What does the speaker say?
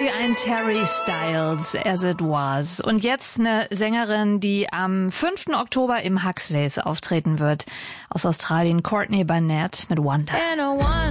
Radio 1 Harry Styles, As It Was. Und jetzt eine Sängerin, die am 5. Oktober im Huxleys auftreten wird. Aus Australien, Courtney Barnett mit Wonder.